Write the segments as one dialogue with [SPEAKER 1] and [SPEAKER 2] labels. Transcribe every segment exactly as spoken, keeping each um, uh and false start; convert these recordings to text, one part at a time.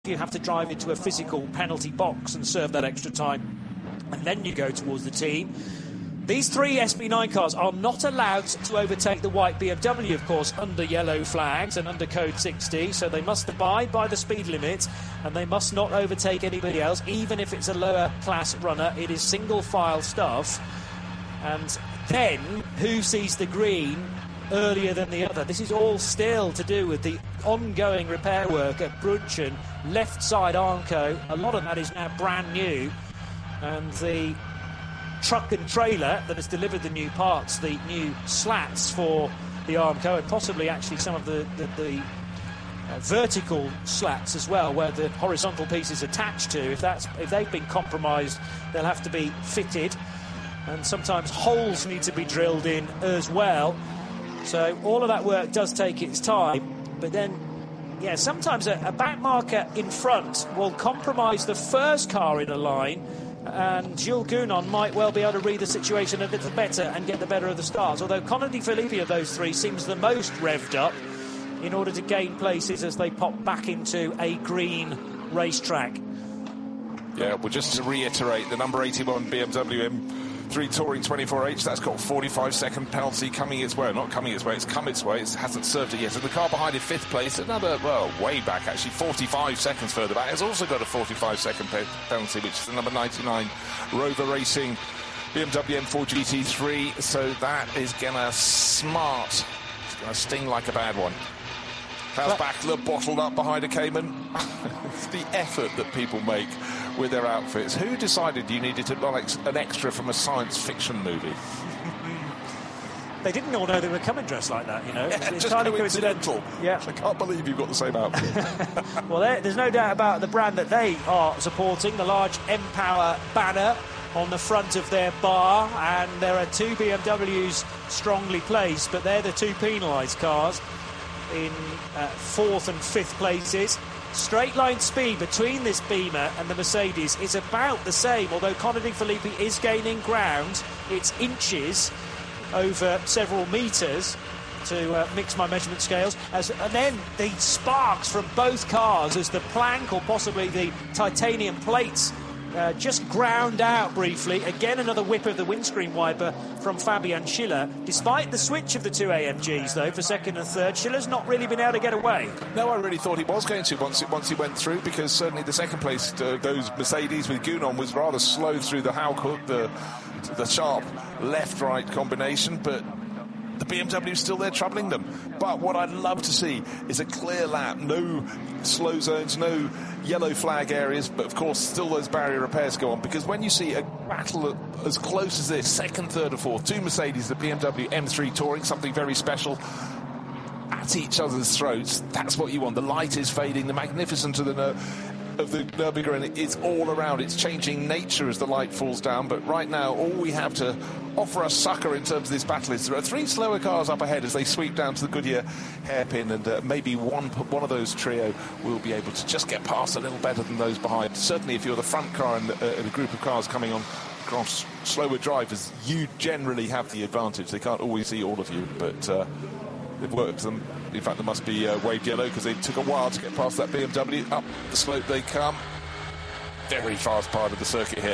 [SPEAKER 1] You have to drive into a physical penalty box and serve that extra time, and then you go towards the team. These three S B nine cars are not allowed to overtake the white B M W, of course, under yellow flags and under code sixty, so they must abide by the speed limit and they must not overtake anybody else, even if it's a lower class runner. It is single file stuff. And then who sees the green earlier than the other? This is all still to do with the ongoing repair work at Brunchen, left side Armco. A lot of that is now brand new, and the truck and trailer that has delivered the new parts, the new slats for the Armco, and possibly actually some of the, the, the uh, vertical slats as well, where the horizontal piece is attached to. If that's if they've been compromised, they'll have to be fitted, and sometimes holes need to be drilled in as well. So all of that work does take its time, but then, yeah, sometimes a, a back marker in front will compromise the first car in a line, and Jules Gounon might well be able to read the situation a little better and get the better of the stars, although Conor De Phillippi of those three seems the most revved up in order to gain places as they pop back into a green racetrack.
[SPEAKER 2] Yeah, well, just to reiterate, the number eighty-one B M W M three Touring twenty-four H, that's got forty-five second penalty coming its way. Not coming its way, it's come its way. It hasn't served it yet. And the car behind in fifth place, another, well, way back actually, forty-five seconds further back, has also got a forty-five second pe penalty, which is the number ninety-nine Rover Racing B M W M four G T three. So that is gonna smart. It's gonna sting like a bad one. Klaus Bachler bottled up behind a Cayman. It's the effort that people make with their outfits. Who decided you needed to look like an extra from a science fiction movie?
[SPEAKER 1] They didn't all know they were coming dressed like that, you know.
[SPEAKER 2] Yeah,
[SPEAKER 1] it's
[SPEAKER 2] just
[SPEAKER 1] entirely
[SPEAKER 2] coincidental.
[SPEAKER 1] Yeah.
[SPEAKER 2] I can't believe you've got the same outfit.
[SPEAKER 1] Well, there, there's no doubt about the brand that they are supporting, the large M-Power banner on the front of their bar, and there are two B M Ws strongly placed, but they're the two penalised cars in uh, fourth and fifth places. Straight line speed between this Beamer and the Mercedes is about the same, although Conor De Phillippi is gaining ground. It's inches over several metres, to uh, mix my measurement scales. As, and then the sparks from both cars as the plank or possibly the titanium plates uh, just ground out briefly. Again, another whip of the windscreen wiper from Fabian Schiller. Despite the switch of the two A M Gs, though, for second and third, Schiller's not really been able to get away.
[SPEAKER 2] No, I really thought he was going to once, it, once he went through, because certainly the second place, uh, those Mercedes with Gounon was rather slow through the Hauck, the, the sharp left-right combination, but the B M W is still there troubling them. But what I'd love to see is a clear lap, no slow zones, no yellow flag areas, but of course still those barrier repairs go on, because when you see a battle as close as this, second, third or fourth, two Mercedes, the B M W M three Touring, something very special, at each other's throats, that's what you want. The light is fading, the magnificence of the Nur of the Nürburgring is all around. It's changing nature as the light falls down, but right now all we have to offer us succour in terms of this battle is there are three slower cars up ahead as they sweep down to the Goodyear hairpin, and uh, maybe one one of those trio will be able to just get past a little better than those behind. Certainly if you're the front car in, the, uh, in a group of cars coming on across slower drivers, you generally have the advantage. They can't always see all of you, but uh, they've worked them. In fact, they must be uh, waved yellow because they took a while to get past that B M W. Up the slope they come. Very fast part of the circuit here.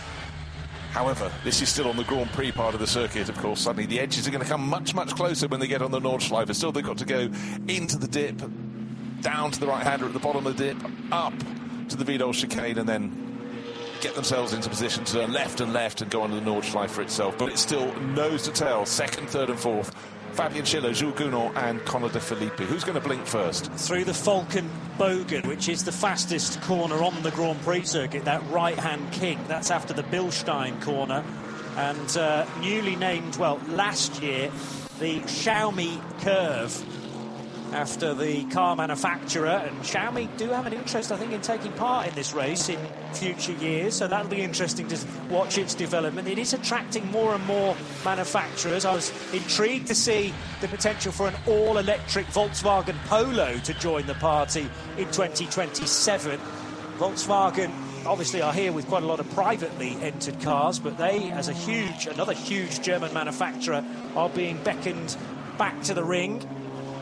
[SPEAKER 2] However, this is still on the Grand Prix part of the circuit, of course. Suddenly the edges are going to come much, much closer when they get on the Nordschleife. Still, they've got to go into the dip, down to the right-hander at the bottom of the dip, up to the Vidal chicane, and then get themselves into position to turn left and left and go on to the Nordschleife for itself. But it's still nose to tail, second, third and fourth. Fabian Schiller, Jules Gounon and Conor De Phillippi. Who's going to blink first? Through
[SPEAKER 1] the Falcon Bogen, which is the fastest corner on the Grand Prix circuit, that right-hand king. That's after the Bilstein corner. And uh, newly named, well, last year, the Xiaomi Curve, after the car manufacturer. And Xiaomi do have an interest, I think, in taking part in this race in future years, so that'll be interesting to watch its development. It is attracting more and more manufacturers. I was intrigued to see the potential for an all-electric Volkswagen Polo to join the party in twenty twenty-seven. Volkswagen obviously are here with quite a lot of privately entered cars, but they, as a huge, another huge German manufacturer, are being beckoned back to the ring.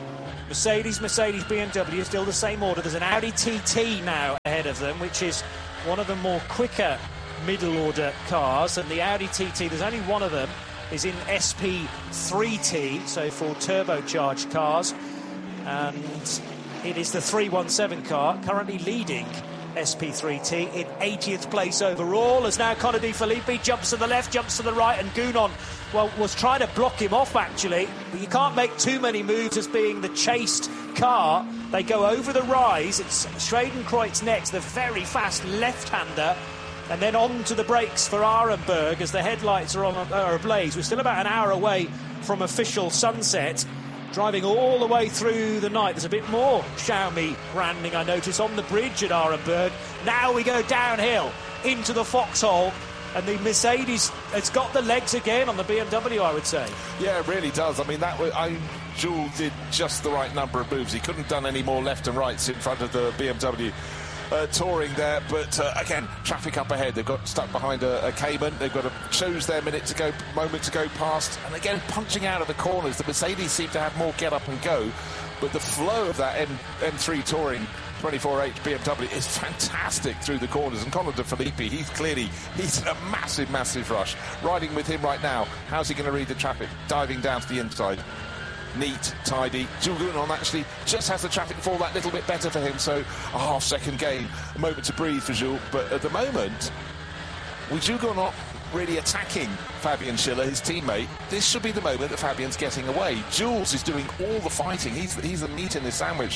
[SPEAKER 1] Mercedes, Mercedes, B M W, still the same order. There's an Audi T T now ahead of them, which is one of the more quicker middle order cars. And the Audi T T, there's only one of them, is in S P three T, so for turbocharged cars. And it is the three one seven car currently leading S P three T in eightieth place overall, as now Connor De Phillippi jumps to the left, jumps to the right, and Gounon, well, was trying to block him off actually, but you can't make too many moves as being the chased car. They go over the rise. It's Schwedenkreuz next, the very fast left-hander, and then on to the brakes for Arenberg as the headlights are on are ablaze. We're still about an hour away from official sunset. Driving all the way through the night. There's a bit more Xiaomi branding, I notice, on the bridge at Arenberg. Now we go downhill into the foxhole, and the Mercedes has got the legs again on the B M W, I would say. Yeah,
[SPEAKER 2] it really does. I mean, that was, I, Jules did just the right number of moves. He couldn't have done any more left and rights in front of the B M W. Uh, touring there, but uh, again, traffic up ahead. They've got stuck behind a, a Cayman. They've got to choose their minute to go, moment to go past, and again, punching out of the corners. The Mercedes seem to have more get up and go, but the flow of that M M3 Touring twenty-four H B M W is fantastic through the corners. And Connor De Phillippi, he's clearly he's in a massive, massive rush. Riding with him right now. How's he going to read the traffic? Diving down to the inside. Neat, tidy. Jules Gounon actually just has the traffic fall that little bit better for him, so a half second gain, a moment to breathe for Jules. But at the moment, with Jules Gounon really attacking Fabian Schiller, his teammate, this should be the moment that Fabian's getting away. Jules is doing all the fighting. He's, he's the meat in this sandwich.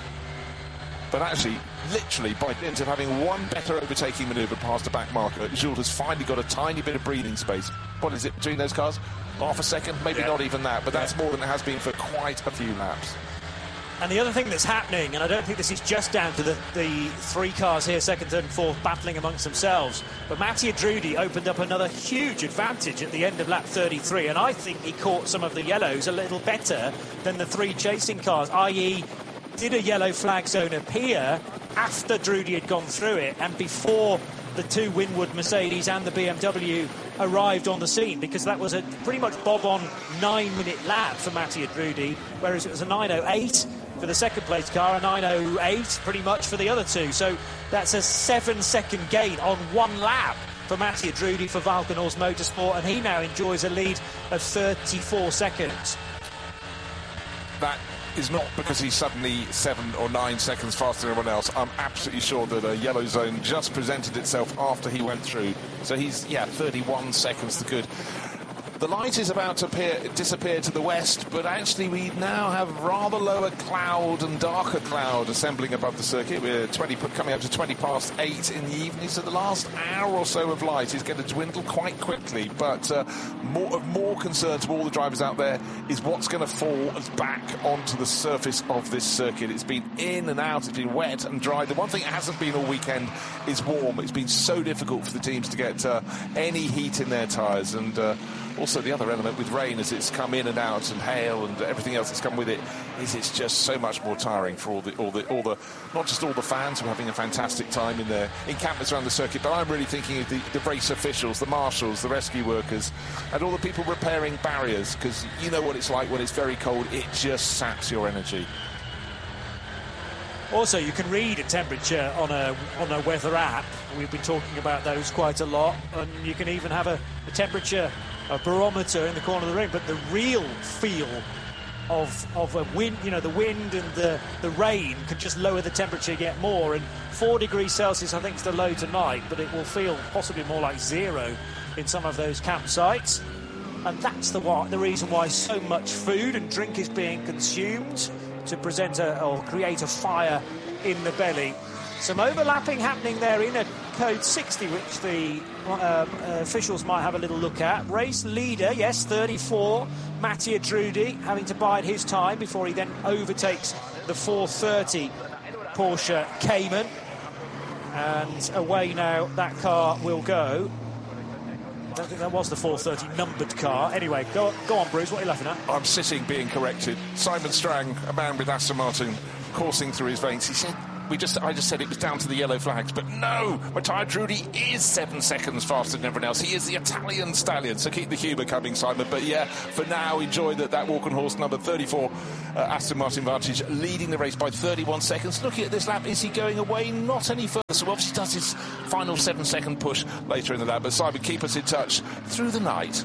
[SPEAKER 2] But actually, literally, by dint of having one better overtaking manoeuvre past the back marker, Jules has finally got a tiny bit of breathing space. What is it between those cars? Half a second? Maybe yeah. Not even that, but that's yeah. more than it has been for quite a few laps.
[SPEAKER 1] And the other thing that's happening, and I don't think this is just down to the, the three cars here, second, third and fourth, battling amongst themselves, but Mattia Drudi opened up another huge advantage at the end of lap thirty-three, and I think he caught some of the yellows a little better than the three chasing cars, that is did a yellow flag zone appear after Drudi had gone through it and before the two Winwood Mercedes and the B M W arrived on the scene, because that was a pretty much bob-on nine-minute lap for Mattia Drudi, whereas it was a nine oh eight for the second-place car, a nine oh eight pretty much for the other two. So that's a seven-second gain on one lap for Mattia Drudi for Valkenhorst Motorsport, and he now enjoys a lead of thirty-four seconds.
[SPEAKER 2] That is not because he's suddenly seven or nine seconds faster than everyone else. I'm absolutely sure that a yellow zone just presented itself after he went through. So he's, yeah, thirty-one seconds to good. The light is about to appear, disappear to the west, but actually we now have rather lower cloud and darker cloud assembling above the circuit. We're twenty, coming up to twenty past eight in the evening, so the last hour or so of light is going to dwindle quite quickly. But uh, more of more concern to all the drivers out there is what's going to fall back onto the surface of this circuit. It's been in and out, it's been wet and dry. The one thing it hasn't been all weekend is warm. It's been so difficult for the teams to get uh, any heat in their tyres, and uh, also the other element with rain as it's come in and out, and hail and everything else that's come with it, is it's just so much more tiring for all the all the all the not just all the fans who are having a fantastic time in their encampments around the circuit, but I'm really thinking of the, the race officials, the marshals, the rescue workers, and all the people repairing barriers, because you know what it's like when it's very cold. It just saps your energy.
[SPEAKER 1] Also, you can read a temperature on a on a weather app. We've been talking about those quite a lot, and you can even have a, a temperature, a barometer in the corner of the ring. But the real feel of of a wind, you know, the wind and the the rain could just lower the temperature yet more. And four degrees Celsius, I think, is the low tonight, but it will feel possibly more like zero in some of those campsites. And that's the why, the reason why so much food and drink is being consumed, to present a, or create a fire in the belly. Some overlapping happening there in a code sixty, which the uh, uh, officials might have a little look at. Race leader, yes, thirty-four, Mattia Drudi, having to bide his time before he then overtakes the four thirty Porsche Cayman. And away now that car will go. I don't think that was the four thirty numbered car. Anyway, go, go on, Bruce, what are you laughing at?
[SPEAKER 2] I'm sitting being corrected. Simon Strang, a man with Aston Martin coursing through his veins, he said, we just I just said it was down to the yellow flags, but no, Matteo Drudi is seven seconds faster than everyone else. He is the Italian stallion, so keep the humour coming, Simon. But yeah, for now, enjoy that that walk on horse number thirty-four, uh, Aston Martin Vantage, leading the race by thirty-one seconds. Looking at this lap, is he going away? Not any further. So obviously does his final seven second push later in the lap. But Simon, keep us in touch through the night.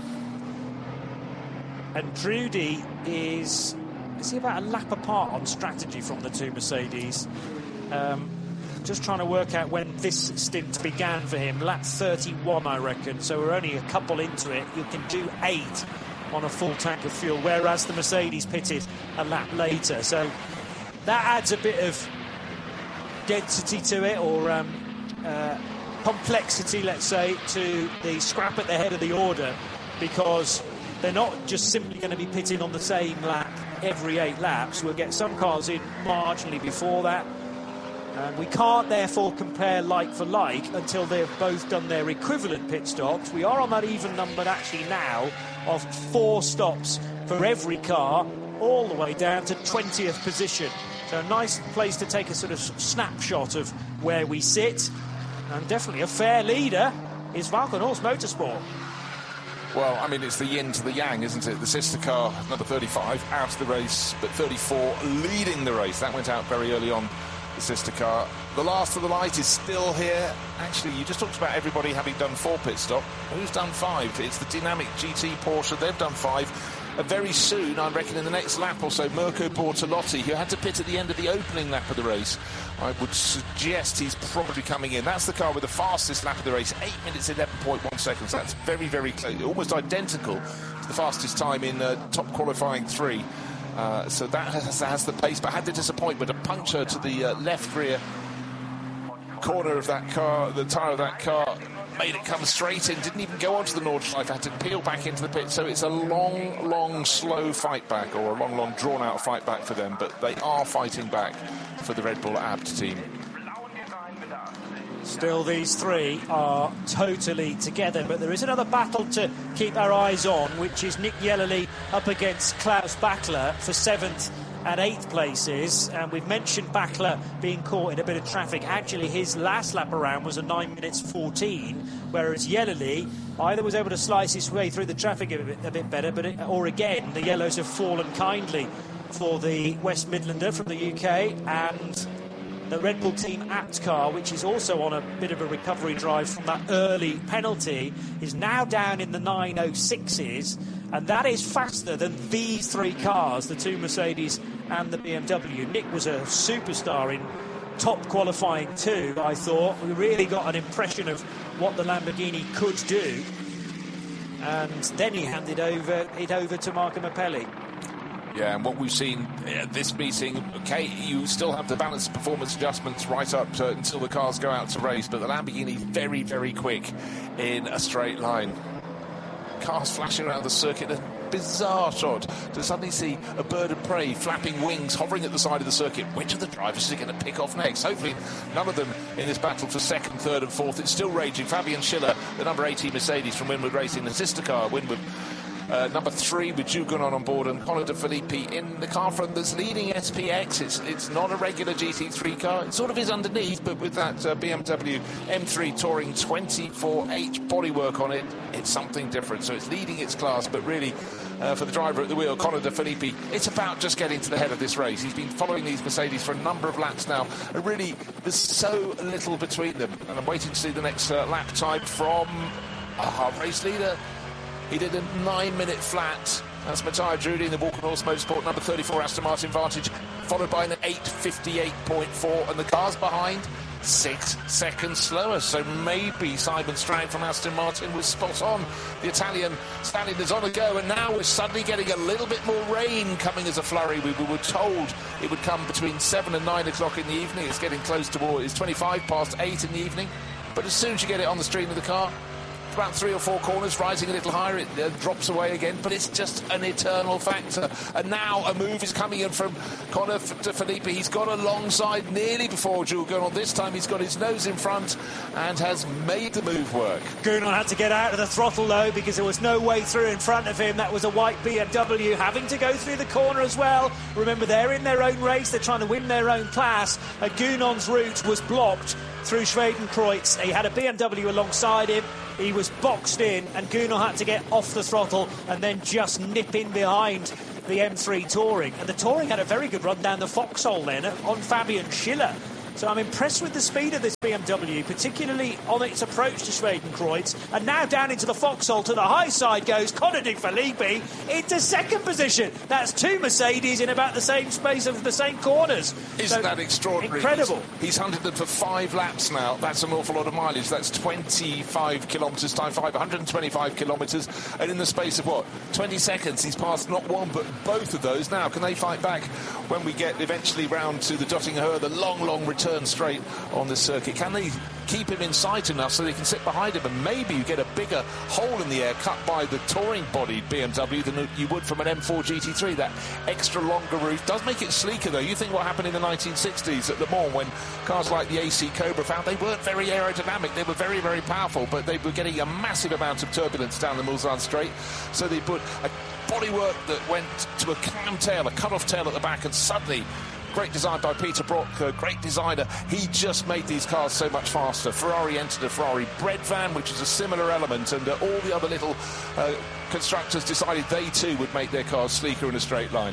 [SPEAKER 1] And Drudi is, is he about a lap apart on strategy from the two Mercedes? Um, just trying to work out when this stint began for him. Lap thirty-one, I reckon. So we're only a couple into it. You can do eight on a full tank of fuel, whereas the Mercedes pitted a lap later. So that adds a bit of density to it, or um, uh, complexity, let's say, to the scrap at the head of the order, because they're not just simply going to be pitting on the same lap every eight laps. We'll get some cars in marginally before that. And we can't therefore compare like for like until they've both done their equivalent pit stops. We are on that even number actually now of four stops for every car, all the way down to twentieth position. So a nice place to take a sort of snapshot of where we sit. And definitely a fair leader is Falcon Horse Motorsport.
[SPEAKER 2] Well, I mean, it's the yin to the yang, isn't it? The sister car, number thirty-five, out of the race, but thirty-four leading the race. That went out very early on, the sister car. The last of the light is still here. Actually, you just talked about everybody having done four pit stop. Who's done five? It's the Dynamic G T Porsche. They've done five. Uh, very soon, I reckon in the next lap or so, Mirko Bortolotti, who had to pit at the end of the opening lap of the race, I would suggest he's probably coming in. That's the car with the fastest lap of the race, eight minutes eleven point one seconds. That's very, very close, almost identical to the fastest time in uh, top qualifying three. Uh, so that has, has the pace, but had the disappointment, a puncture to the uh, left rear corner of that car, the tyre of that car, made it come straight in, didn't even go onto the Nordschleife, had to peel back into the pit. So it's a long, long, slow fight back, or a long, long, drawn-out fight back for them, but they are fighting back for the Red Bull Abt team.
[SPEAKER 1] Still, these three are totally together, but there is another battle to keep our eyes on, which is Nick Yellerly up against Klaus Bachler for seventh and eighth places. And we've mentioned Bachler being caught in a bit of traffic. Actually, his last lap around was a nine minutes fourteen, whereas Yellerly either was able to slice his way through the traffic a bit, a bit better, but it, or again, the yellows have fallen kindly for the West Midlander from the U K, and the Red Bull Team Abt car, which is also on a bit of a recovery drive from that early penalty, is now down in the nine oh sixes, and that is faster than these three cars, the two Mercedes and the B M W. Nick was a superstar in top qualifying two, I thought. We really got an impression of what the Lamborghini could do, and then he handed over it over to Marco Mappelli.
[SPEAKER 2] Yeah, and what we've seen at this meeting, okay, you still have the balanced performance adjustments right up to, until the cars go out to race, but the Lamborghini very, very quick in a straight line. Cars flashing around the circuit, a bizarre shot to suddenly see a bird of prey flapping wings, hovering at the side of the circuit. Which of the drivers is going to pick off next? Hopefully none of them in this battle for second, third and fourth. It's still raging. Fabian Schiller, the number eighteen Mercedes from Winward Racing, the sister car, Winward. Uh, number three with Jugonon on board, and Conor De Filippi in the car front that's leading S P X. It's it's not a regular G T three car. It sort of is underneath, but with that uh, B M W M three Touring twenty-four H bodywork on it, it's something different. So it's leading its class, but really uh, for the driver at the wheel, Conor De Filippi, it's about just getting to the head of this race. He's been following these Mercedes for a number of laps now, and really there's so little between them. And I'm waiting to see the next uh, lap time from our race leader. He did a nine-minute flat. That's Matteo Drudi in the Walk on Horse Motorsport, number thirty-four Aston Martin Vantage, followed by an eight fifty-eight point four, and the cars behind six seconds slower. So maybe Simon Strang from Aston Martin was spot on. The Italian stallion is on a go, and now we're suddenly getting a little bit more rain coming as a flurry. We, we were told it would come between seven and nine o'clock in the evening. It's getting close to, it's twenty-five past eight in the evening. But as soon as you get it on the stream of the car, after about three or four corners, rising a little higher, it uh, drops away again, but it's just an eternal factor. And now a move is coming in from Connor de Phillippi. He's got alongside nearly before Jules Gounon. This time he's got his nose in front and has made the move work.
[SPEAKER 1] Gounon had to get out of the throttle, though, because there was no way through in front of him. That was a white B M W having to go through the corner as well. Remember, they're in their own race. They're trying to win their own class. Uh, Gounon's route was blocked through Schwedenkreuz. He had a B M W alongside him. He was boxed in, and Gounon had to get off the throttle and then just nip in behind the M three Touring. And the Touring had a very good run down the foxhole then on Fabian Schiller. So I'm impressed with the speed of this B M W, particularly on its approach to Schwedenkreuz. And now down into the foxhole to the high side goes Connor de Phillippi into second position. That's two Mercedes in about the same space of the same corners.
[SPEAKER 2] Isn't
[SPEAKER 1] so
[SPEAKER 2] that extraordinary?
[SPEAKER 1] Incredible.
[SPEAKER 2] He's, he's hunted them for five laps now. That's an awful lot of mileage. That's twenty-five kilometres times five, one hundred twenty-five kilometres. And in the space of, what, twenty seconds, he's passed not one but both of those. Now, can they fight back when we get eventually round to the Döttinger, the long, long return straight on this circuit? Can they keep him in sight enough so they can sit behind him and maybe get a bigger hole in the air cut by the touring-bodied B M W than you would from an M four G T three? That extra longer roof does make it sleeker, though. You think what happened in the nineteen sixties at Le Mans when cars like the A C Cobra found they weren't very aerodynamic. They were very, very powerful, but they were getting a massive amount of turbulence down the Mulsanne Straight. So they put a bodywork that went to a cam tail, a cut-off tail at the back, and suddenly, great design by Peter Brock, a great designer, he just made these cars so much faster. Ferrari entered a Ferrari bread van, which is a similar element, and uh, all the other little uh, constructors decided they too would make their cars sleeker in a straight line.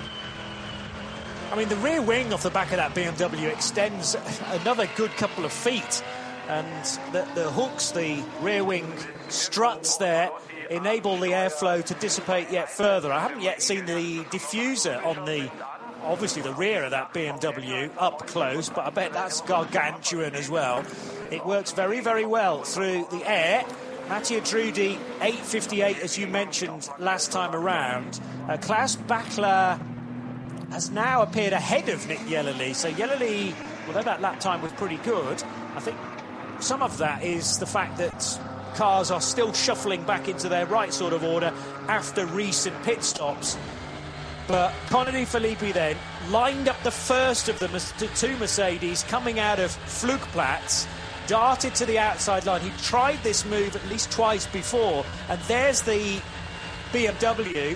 [SPEAKER 1] I mean, the rear wing off the back of that B M W extends another good couple of feet, and the, the hooks, the rear wing struts there, enable the airflow to dissipate yet further. I haven't yet seen the diffuser on the, obviously the rear of that B M W up close, but I bet that's gargantuan as well. It works very, very well through the air. Mattia Drudi, eight fifty-eight, as you mentioned last time around. Uh, Klaus Bachler has now appeared ahead of Nick Yellerly. So Yellerly, although that lap time was pretty good, I think some of that is the fact that cars are still shuffling back into their right sort of order after recent pit stops. But Connor de Phillippi then lined up the first of the two Mercedes coming out of Flugplatz, darted to the outside line. He tried this move at least twice before, and there's the B M W,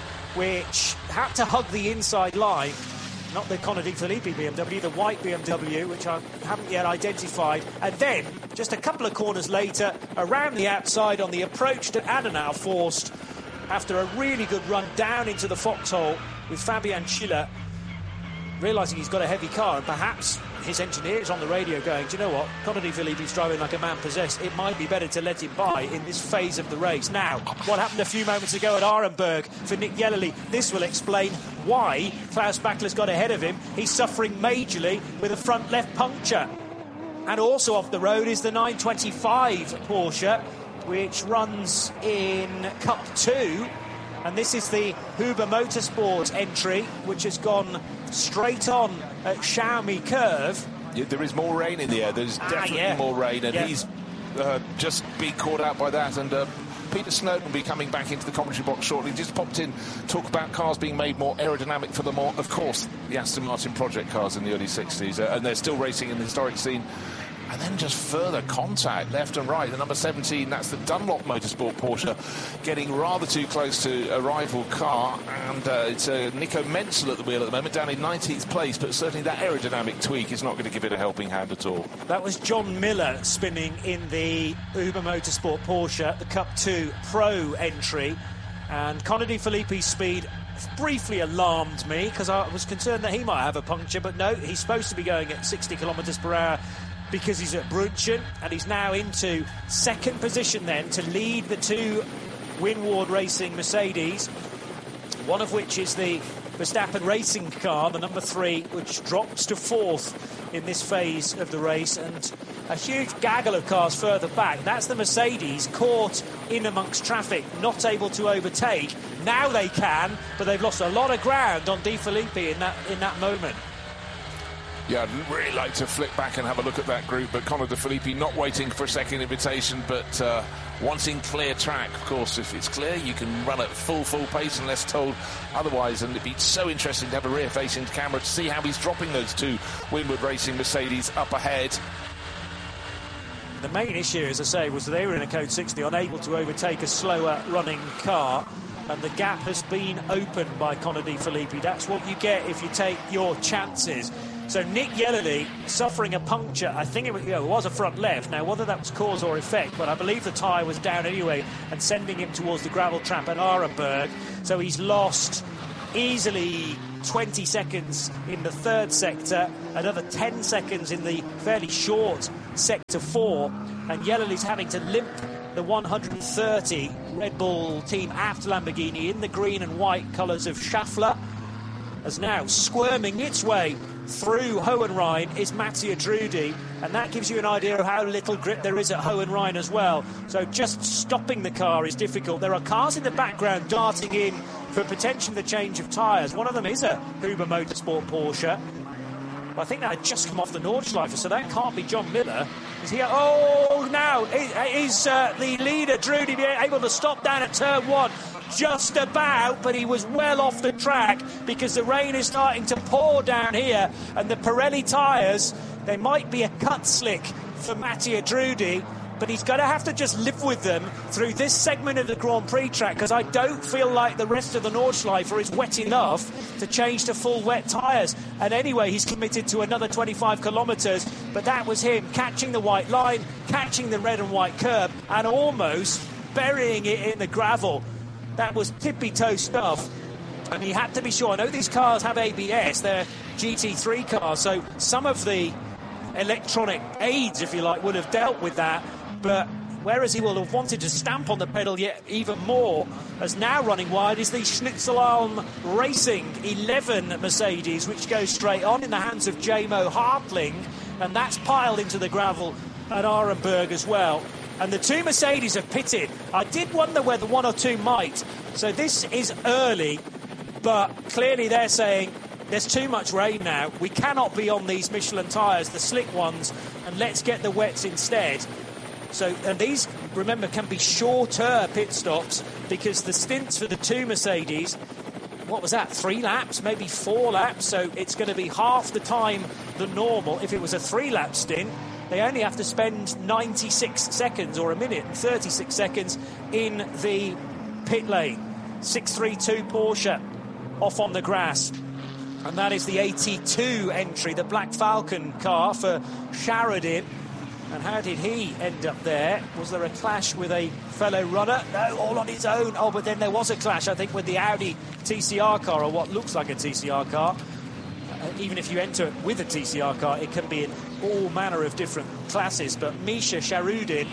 [SPEAKER 1] which had to hug the inside line. Not the Connor de Phillippi B M W, the white B M W, which I haven't yet identified. And then, just a couple of corners later, around the outside on the approach to Adenauer Forst, after a really good run down into the foxhole with Fabian Schiller, realising he's got a heavy car, and perhaps his engineer is on the radio going, do you know what, Connor de Phillippi's driving like a man possessed. It might be better to let him by in this phase of the race. Now, what happened a few moments ago at Arenberg for Nick Yellerly, this will explain why Klaus Bachler's got ahead of him. He's suffering majorly with a front left puncture. And also off the road is the nine twenty-five Porsche, which runs in Cup two. And this is the Huber Motorsport entry, which has gone straight on at Xiaomi Curve.
[SPEAKER 2] Yeah, there is more rain in the air. There's definitely ah, yeah. more rain, and yeah. he's uh, just been caught out by that. And uh, Peter Snowden will be coming back into the commentary box shortly. Just popped in, talk about cars being made more aerodynamic for the more, of course, the Aston Martin project cars in the early sixties, uh, and they're still racing in the historic scene. And then just further contact left and right. The number seventeen, that's the Dunlop Motorsport Porsche, getting rather too close to a rival car. And uh, it's uh, Nico Menzel at the wheel at the moment, down in nineteenth place. But certainly that aerodynamic tweak is not going to give it a helping hand at all.
[SPEAKER 1] That was John Miller spinning in the Uber Motorsport Porsche, the Cup two Pro entry. And Connor de Phillippi's speed briefly alarmed me, because I was concerned that he might have a puncture. But no, he's supposed to be going at sixty kilometres per hour. Because he's at Brunchen, and he's now into second position then to lead the two Winward Racing Mercedes, one of which is the Verstappen racing car, the number three, which drops to fourth in this phase of the race, and a huge gaggle of cars further back. That's the Mercedes caught in amongst traffic, not able to overtake. Now they can, but they've lost a lot of ground on De Phillippi in that in that moment.
[SPEAKER 2] Yeah, I'd really like to flick back and have a look at that group, but Connor De Phillippi not waiting for a second invitation, but uh, wanting clear track. Of course, if it's clear, you can run at full, full pace unless told otherwise, and it'd be so interesting to have a rear-facing camera to see how he's dropping those two Winward Racing Mercedes up ahead.
[SPEAKER 1] The main issue, as I say, was they were in a code sixty, unable to overtake a slower running car, and the gap has been opened by Connor De Phillippi. That's what you get if you take your chances. So Nick Yellerly suffering a puncture. I think it was, you know, it was a front left. Now, whether that was cause or effect, but I believe the tyre was down anyway and sending him towards the gravel trap at Arenberg. So he's lost easily twenty seconds in the third sector, another ten seconds in the fairly short sector four, and Yellerly's having to limp the one hundred thirty Red Bull team after Lamborghini in the green and white colours of Schaeffler, as now squirming its way through Hohenrhein is Mattia Drudi, and that gives you an idea of how little grip there is at Hohenrhein as well. So just stopping the car is difficult. There are cars in the background darting in for potentially the change of tyres. One of them is a Huber Motorsport Porsche. I think that had just come off the Nordschleife, so that can't be John Miller. Is he? Oh, now is uh, the leader Drudi able to stop down at turn one? Just about, but he was well off the track because the rain is starting to pour down here, and the Pirelli tyres, they might be a cut slick for Mattia Drudi, but he's going to have to just live with them through this segment of the Grand Prix track, because I don't feel like the rest of the Nordschleife is wet enough to change to full wet tyres. And anyway, he's committed to another twenty-five kilometres, but that was him catching the white line, catching the red and white curb, and almost burying it in the gravel. That was tippy-toe stuff, and he had to be sure. I know these cars have A B S, they're G T three cars, so some of the electronic aids, if you like, would have dealt with that, but whereas he will have wanted to stamp on the pedal yet even more, as now running wide is the Schnitzelalm Racing eleven Mercedes, which goes straight on in the hands of J M O Hartling, and that's piled into the gravel at Arenberg as well. And the two Mercedes have pitted. I did wonder whether one or two might. So this is early, but clearly they're saying there's too much rain now. We cannot be on these Michelin tyres, the slick ones, and let's get the wets instead. So, and these, remember, can be shorter pit stops, because the stints for the two Mercedes, what was that, three laps, maybe four laps, so it's going to be half the time than normal. If it was a three-lap stint, they only have to spend ninety-six seconds, or a minute and thirty-six seconds in the pit lane. six three two Porsche off on the grass. And that is the eighty-two entry, the Black Falcon car for Sheridan. And how did he end up there? Was there a clash with a fellow runner? No, all on his own. Oh, but then there was a clash, I think, with the Audi T C R car, or what looks like a T C R car. Uh, even if you enter with a T C R car, it can be in all manner of different classes. But Misha Sharudin,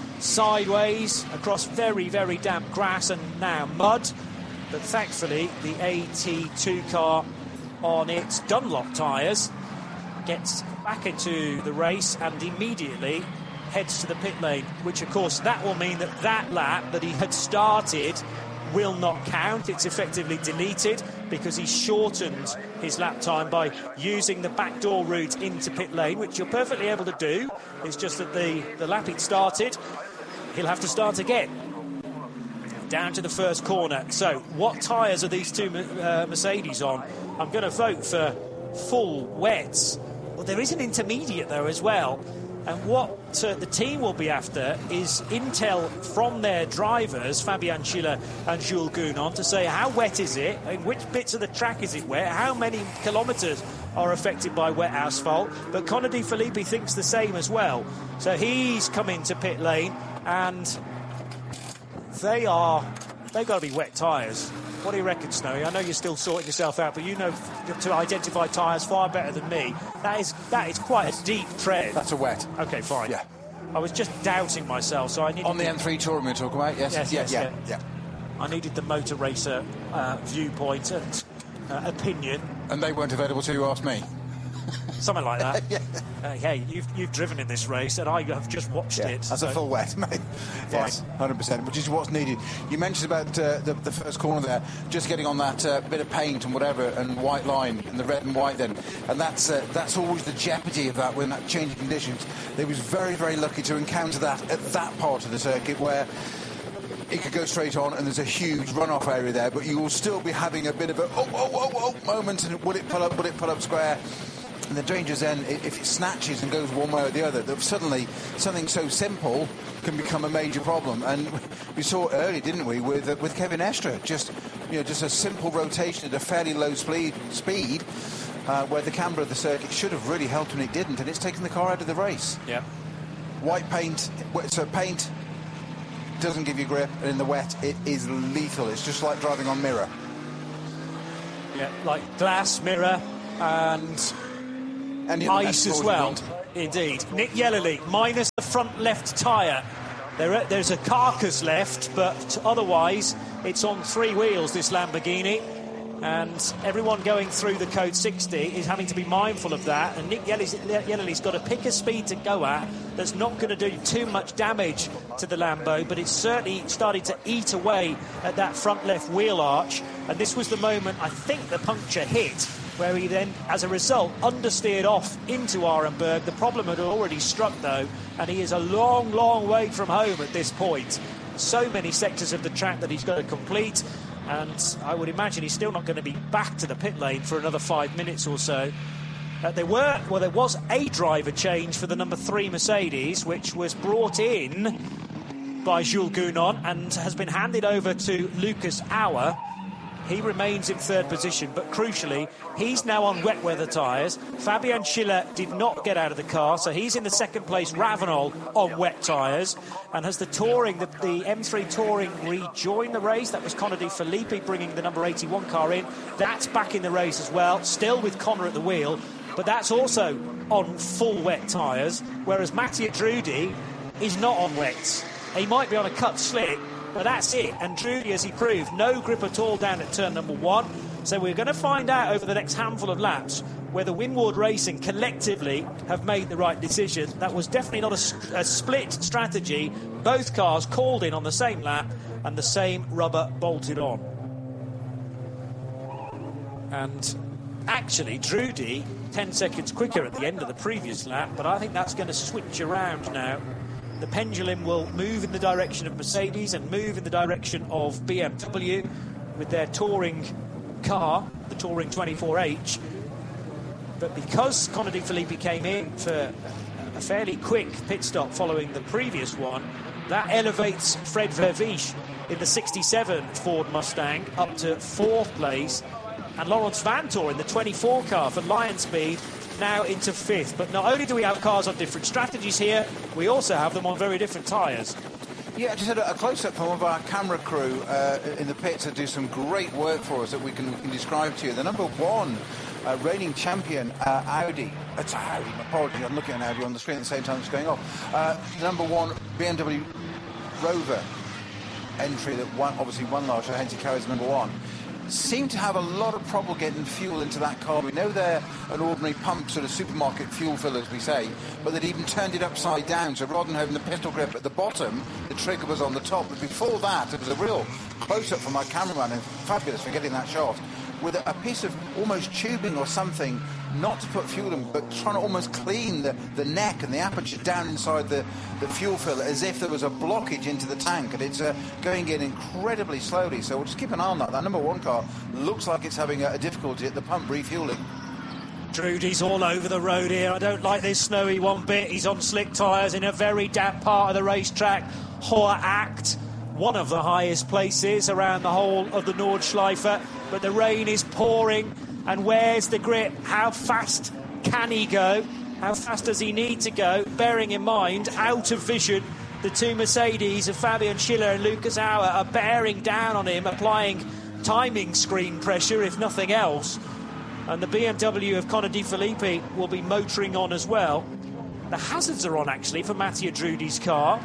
[SPEAKER 1] sideways, across very, very damp grass and now mud. But thankfully, the A T two car on its Dunlop tyres gets back into the race and immediately heads to the pit lane, which of course that will mean that that lap that he had started will not count. It's effectively deleted because he shortened his lap time by using the backdoor route into pit lane, which you're perfectly able to do. It's just that the, the lap he'd started, he'll have to start again down to the first corner. So what tyres are these two uh, Mercedes on? I'm going to vote for full wets. Well, there is an intermediate though as well, and what uh, the team will be after is intel from their drivers, Fabian Schiller and Jules Gounon, to say how wet is it, in which bits of the track is it wet, how many kilometres are affected by wet asphalt. But Connor De Phillippi thinks the same as well, so he's come into pit lane, and they are they've got to be wet tyres. What do you reckon, Snowy? I know you're still sorting yourself out, but you know to identify tyres far better than me. That is that is quite a deep tread.
[SPEAKER 3] That's a wet.
[SPEAKER 1] Okay, fine.
[SPEAKER 3] Yeah.
[SPEAKER 1] I was just doubting myself, so I needed...
[SPEAKER 3] On the
[SPEAKER 1] to...
[SPEAKER 3] M three Touring we're talking about, yes?
[SPEAKER 1] Yes, yes,
[SPEAKER 3] yeah,
[SPEAKER 1] yeah.
[SPEAKER 3] yeah.
[SPEAKER 1] I needed the motor racer uh, viewpoint and uh, opinion.
[SPEAKER 3] And they weren't available to you, ask me.
[SPEAKER 1] Something like that.
[SPEAKER 3] yeah.
[SPEAKER 1] uh, hey, you've you've driven in this race, and I have just watched
[SPEAKER 3] yeah,
[SPEAKER 1] it.
[SPEAKER 3] That's
[SPEAKER 1] so.
[SPEAKER 3] a full wet, mate. Yes, one hundred percent, which is what's needed. You mentioned about uh, the, the first corner there, just getting on that uh, bit of paint and whatever, and white line, and the red and white then. And that's uh, that's always the jeopardy of that when that changing conditions. They was very, very lucky to encounter that at that part of the circuit where it could go straight on and there's a huge runoff area there, but you will still be having a bit of a oh, oh, oh, oh moment, and will it pull up, will it pull up square? And the danger is then, if it snatches and goes one way or the other, that suddenly something so simple can become a major problem. And we saw it early, didn't we, with uh, with Kevin Estre, just you know, just a simple rotation at a fairly low speed, speed uh, where the camber of the circuit should have really helped and it didn't, and it's taken the car out of the race.
[SPEAKER 1] Yeah.
[SPEAKER 3] White paint, so paint doesn't give you grip, and in the wet it is lethal. It's just like driving on mirror.
[SPEAKER 1] Yeah, like glass, mirror, and...
[SPEAKER 3] And, you know,
[SPEAKER 1] ice as well, indeed. Nick Yellerly, minus the front left tyre. There, there's a carcass left, but otherwise it's on three wheels, this Lamborghini. And everyone going through the Code sixty is having to be mindful of that. And Nick Yellerly's, Yellerly's got to pick a speed to go at that's not going to do too much damage to the Lambo, but it's certainly starting to eat away at that front left wheel arch. And this was the moment, I think, the puncture hit, where he then, as a result, understeered off into Arenberg. The problem had already struck, though, and he is a long, long way from home at this point. So many sectors of the track that he's got to complete, and I would imagine he's still not going to be back to the pit lane for another five minutes or so. Uh, there were, well, there was a driver change for the number three Mercedes, which was brought in by Jules Gounon and has been handed over to Lucas Auer. He remains in third position, but crucially, he's now on wet weather tyres. Fabian Schiller did not get out of the car, so he's in the second place Ravenol on wet tyres. And has the Touring, the, the M three Touring, rejoined the race? That was Connor De Filippi bringing the number eighty-one car in. That's back in the race as well, still with Connor at the wheel, but that's also on full wet tyres, whereas Mattia Drudi is not on wets. He might be on a cut slick, but that's it. And Drudi, as he proved, no grip at all down at turn number one. So we're going to find out over the next handful of laps whether Winward Racing collectively have made the right decision. That was definitely not a, a split strategy. Both cars called in on the same lap and the same rubber bolted on. And actually, Drudi, ten seconds quicker at the end of the previous lap, but I think that's going to switch around now. The pendulum will move in the direction of Mercedes and move in the direction of B M W with their touring car, the Touring twenty-four H. But because Connor De Filippi came in for a fairly quick pit stop following the previous one, that elevates Fred Verviche in the sixty-seven Ford Mustang up to fourth place, and Lawrence Vantor in the twenty-four car for Lion Speed now into fifth. But not only do we have cars on different strategies here, we also have them on very different tyres.
[SPEAKER 3] Yeah, I just had a, a close-up from one of our camera crew uh, in the pits to do some great work for us that we can, we can describe to you. The number one uh, reigning champion, uh, Audi. It's Audi, my apologies, I'm looking at Audi on the screen at the same time it's going off. Uh, the number one B M W Rover entry that won, obviously won last year, hence he carries number one. Seem to have a lot of trouble getting fuel into that car. We know they're an ordinary pump, sort of supermarket fuel filler, as we say, but they'd even turned it upside down, so rather than having the pistol grip at the bottom, the trigger was on the top. But before that, it was a real close-up from our cameraman, and fabulous for getting that shot, with a, a piece of almost tubing or something, not to put fuel in, but trying to almost clean the, the neck and the aperture down inside the, the fuel filler, as if there was a blockage into the tank, and it's uh, going in incredibly slowly. So we'll just keep an eye on that. That number one car looks like it's having a, a difficulty at the pump refueling.
[SPEAKER 1] Drudy's all over the road here. I don't like this snowy one bit. He's on slick tyres in a very damp part of the racetrack. Hoher Act, one of the highest places around the whole of the Nordschleife, but the rain is pouring. And where's the grip? How fast can he go? How fast does he need to go? Bearing in mind, out of vision, the two Mercedes of Fabian Schiller and Lucas Auer are bearing down on him, applying timing screen pressure, if nothing else. And the B M W of Connor De Filippi will be motoring on as well. The hazards are on, actually, for Mattia Drudy's car.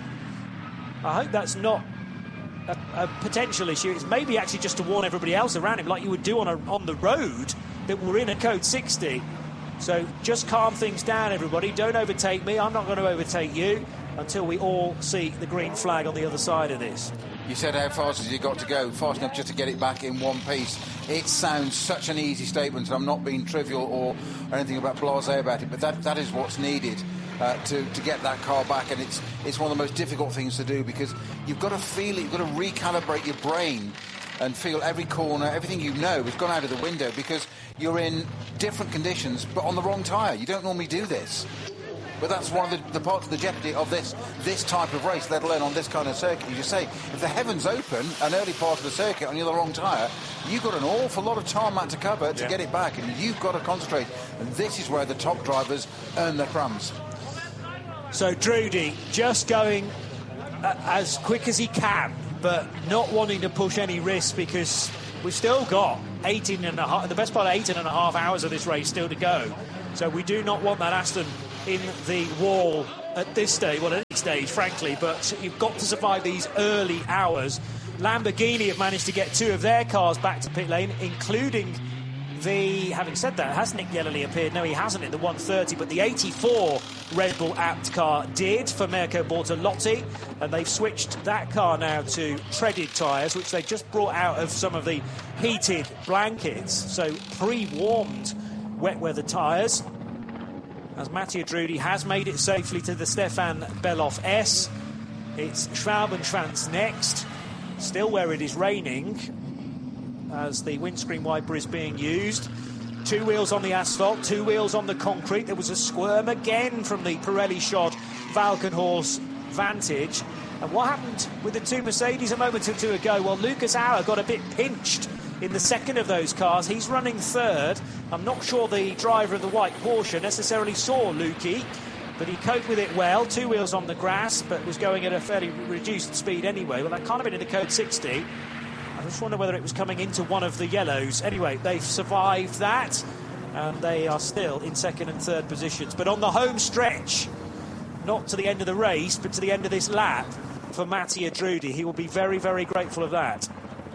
[SPEAKER 1] I hope that's not a, a potential issue. It's maybe actually just to warn everybody else around him, like you would do on a, on the road, that we're in a Code sixty. So just calm things down, everybody. Don't overtake me. I'm not going to overtake you until we all see the green flag on the other side of this.
[SPEAKER 3] You said how fast has you got to go? Fast enough just to get it back in one piece. It sounds such an easy statement, and I'm not being trivial or anything about blasé about it, but that, that is what's needed uh, to, to get that car back, and it's, it's one of the most difficult things to do, because you've got to feel it, you've got to recalibrate your brain and feel every corner, everything you know has gone out of the window because you're in different conditions but on the wrong tyre. You don't normally do this. But that's one of the, the parts of the jeopardy of this this type of race, let alone on this kind of circuit. You just say, if the heavens open, an early part of the circuit and you're the wrong tyre, you've got an awful lot of tarmac to cover to yeah. get it back, and you've got to concentrate. And this is where the top drivers earn their crumbs.
[SPEAKER 1] So Drudy just going uh, as quick as he can, but not wanting to push any risk, because we've still got eighteen and a half, the best part of eighteen and a half hours of this race still to go. So we do not want that Aston in the wall at this stage, well, at any stage, frankly, but you've got to survive these early hours. Lamborghini have managed to get two of their cars back to pit lane, including the, having said that, has Nick Yellerly appeared? No, he hasn't in the one thirty, but the eighty-four Red Bull Apt car did for Mirko Bortolotti, and they've switched that car now to treaded tyres, which they just brought out of some of the heated blankets, so pre-warmed wet weather tyres, as Mattia Drudy has made it safely to the Stefan Beloff S. It's Schwalbenschwanz next, still where it is raining, as the windscreen wiper is being used. Two wheels on the asphalt, two wheels on the concrete. There was a squirm again from the Pirelli shod Valkenhorst Vantage. And what happened with the two Mercedes a moment or two ago? Well, Lucas Auer got a bit pinched in the second of those cars. He's running third. I'm not sure the driver of the white Porsche necessarily saw Lukey, but he coped with it well. Two wheels on the grass, but was going at a fairly reduced speed anyway. Well, that can't have been in the code sixty. I just wonder whether it was coming into one of the yellows. Anyway, they've survived that, and they are still in second and third positions. But on the home stretch, not to the end of the race, but to the end of this lap, for Mattia Drudy, he will be very, very grateful of that.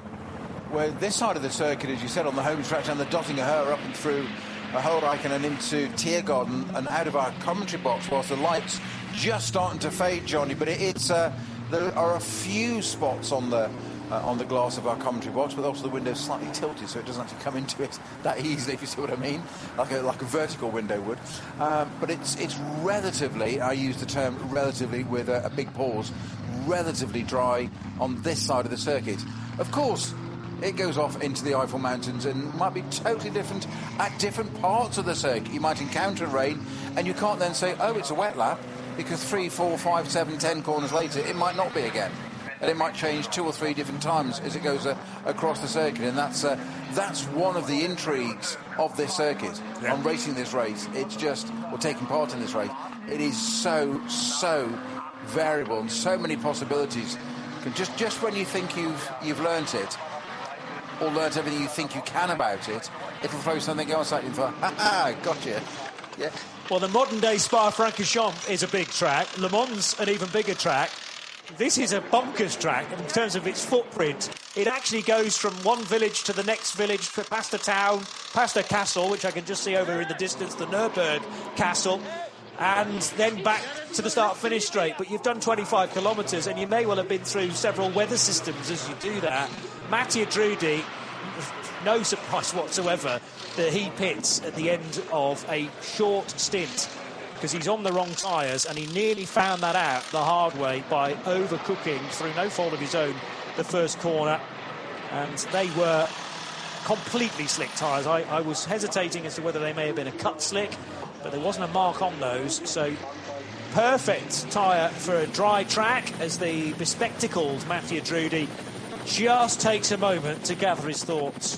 [SPEAKER 3] Well, this side of the circuit, as you said, on the home stretch, and the Dottinger Her up and through Hölreichen and into Tiergarten and out of our commentary box, whilst the lights just starting to fade, Johnny. But it, it's uh, there are a few spots on the uh, on the glass of our commentary box, but also the window's slightly tilted, so it doesn't actually come into it that easily, if you see what I mean, like a like a vertical window would. Um, but it's it's relatively, I use the term relatively with a, a big pause, relatively dry on this side of the circuit. Of course, it goes off into the Eifel Mountains and might be totally different at different parts of the circuit. You might encounter rain, and you can't then say, oh, it's a wet lap, because three, four, five, seven, ten corners later, it might not be again. And it might change two or three different times as it goes uh, across the circuit. And that's uh, that's one of the intrigues of this circuit, yeah. on racing this race. It's just, or taking part in this race, it is so, so variable and so many possibilities. Just, just when you think you've, you've learnt it, or learnt everything you think you can about it, it'll throw something else at you and thought, ha ha, gotcha. Yeah.
[SPEAKER 1] Well, the modern-day Spa-Francorchamps is a big track. Le Mans, an even bigger track. This is a bonkers track in terms of its footprint. It actually goes from one village to the next village, past a town, past a castle, which I can just see over in the distance, the Nürburg Castle, and then back to the start-finish straight. But you've done twenty-five kilometres, and you may well have been through several weather systems as you do that. Mattia Drudy, no surprise whatsoever that he pits at the end of a short stint, because he's on the wrong tyres, and he nearly found that out the hard way by overcooking, through no fault of his own, the first corner. And they were completely slick tyres. I, I was hesitating as to whether they may have been a cut slick, but there wasn't a mark on those. So perfect tyre for a dry track, as the bespectacled Mattia Drudy just takes a moment to gather his thoughts.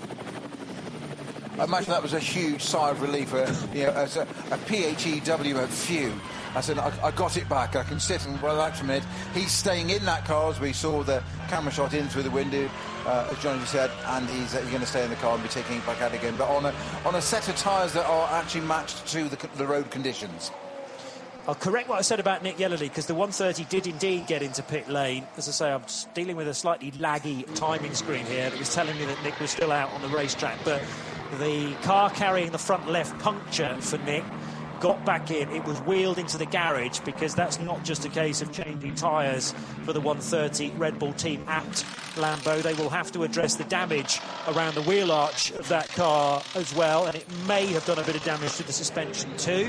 [SPEAKER 3] I imagine that was a huge sigh of relief, uh, you know, as a, a P H E W at few. I said, I, I got it back. I can sit and relax a minute. He's staying in that car, as we saw the camera shot in through the window, uh, as Johnny said, and he's, uh, he's going to stay in the car and be taking it back out again, but on a on a set of tyres that are actually matched to the, the road conditions.
[SPEAKER 1] I'll correct what I said about Nick Yellerly, because the one thirty did indeed get into pit lane. As I say, I'm dealing with a slightly laggy timing screen here that was telling me that Nick was still out on the racetrack. But the car carrying the front left puncture for Nick got back in. It was wheeled into the garage because that's not just a case of changing tyres for the one thirty Red Bull team at Lambeau. They will have to address the damage around the wheel arch of that car as well, and it may have done a bit of damage to the suspension too.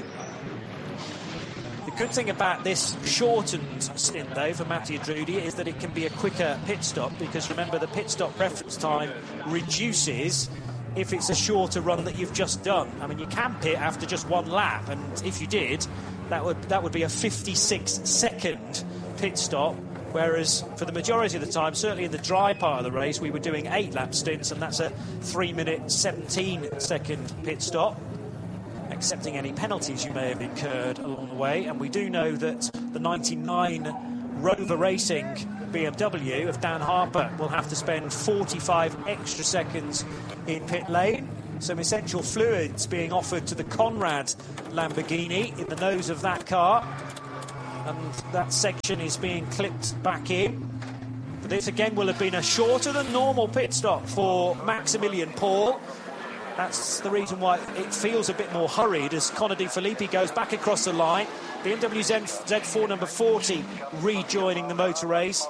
[SPEAKER 1] The good thing about this shortened stint, though, for Mattia Drudi is that it can be a quicker pit stop, because remember, the pit stop preference time reduces if it's a shorter run that you've just done. I mean, you can pit after just one lap, and if you did, that would that would be a fifty-six second pit stop, whereas for the majority of the time, certainly in the dry part of the race, we were doing eight lap stints, and that's a three minute seventeen second pit stop, accepting any penalties you may have incurred along the way. And we do know that the ninety-nine Rover Racing B M W of Dan Harper will have to spend forty-five extra seconds in pit lane. Some essential fluids being offered to the Conrad Lamborghini in the nose of that car, and that section is being clipped back in. But this again will have been a shorter than normal pit stop for Maximilian Paul. That's the reason why it feels a bit more hurried as Connor De Filippi goes back across the line. B M W Z four number forty rejoining the motor race.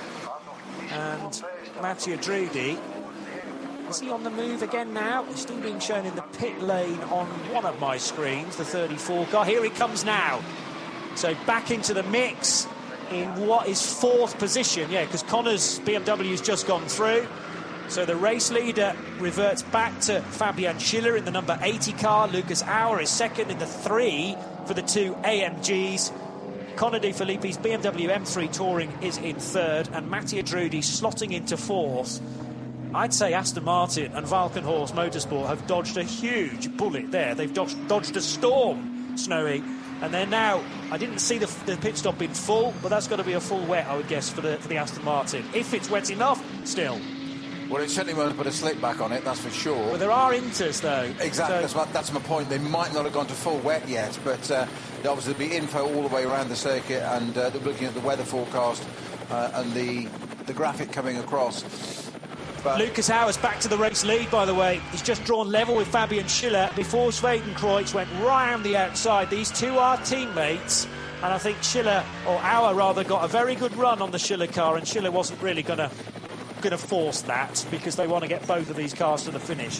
[SPEAKER 1] And Mattia Drudi, is he on the move again now? He's still being shown in the pit lane on one of my screens, the thirty-four car. Here he comes now. So back into the mix in what is fourth position. Yeah, because Connor's B M W's just gone through. So the race leader reverts back to Fabian Schiller in the number eighty car. Lucas Auer is second in the three for the two A M Gs. Connor De Filippi's B M W M three Touring is in third, and Mattia Drudi slotting into fourth. I'd say Aston Martin and Valkenhorst Motorsport have dodged a huge bullet there. They've dodged, dodged a storm, Snowy, and they're now, I didn't see the, the pit stop in full, but that's got to be a full wet, I would guess, for the, for the Aston Martin. If it's wet enough, still.
[SPEAKER 3] Well, it certainly won't put a slick back on it, that's for sure.
[SPEAKER 1] Well, there are inters, though.
[SPEAKER 3] Exactly,
[SPEAKER 1] so
[SPEAKER 3] that's, my, that's my point. They might not have gone to full wet yet, but uh, there obviously will be info all the way around the circuit, and uh, they're looking at the weather forecast uh, and the the graphic coming across. But
[SPEAKER 1] Lucas Auer's back to the race lead, by the way. He's just drawn level with Fabian Schiller before Swedenkreuz went round the outside. These two are teammates, and I think Schiller, or Auer rather, got a very good run on the Schiller car, and Schiller wasn't really going to going to force that because they want to get both of these cars to the finish.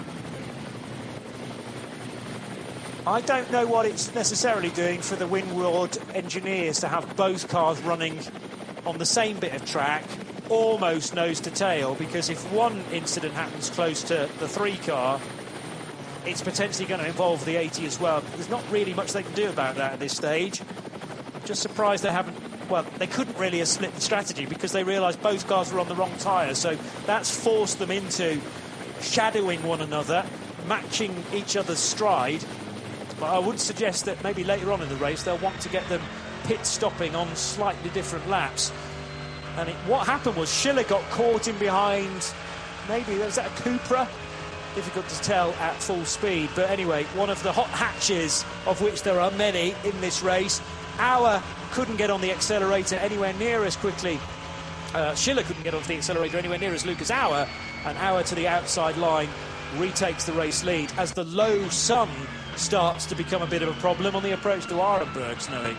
[SPEAKER 1] I don't know what it's necessarily doing for the Winward engineers to have both cars running on the same bit of track, almost nose to tail, because if one incident happens close to the three car, it's potentially going to involve the eighty as well. There's not really much they can do about that at this stage. I'm just surprised they haven't. Well, they couldn't really have split the strategy because they realised both cars were on the wrong tyres, so that's forced them into shadowing one another, matching each other's stride. But I would suggest that maybe later on in the race they'll want to get them pit stopping on slightly different laps. And it, what happened was Schiller got caught in behind, maybe, was that a Cupra? Difficult to tell at full speed. But anyway, one of the hot hatches, of which there are many in this race. Auer couldn't get on the accelerator anywhere near as quickly. Uh, Schiller couldn't get onto the accelerator anywhere near as Lucas Auer, and Auer to the outside line retakes the race lead as the low sun starts to become a bit of a problem on the approach to Arenberg, Snowy.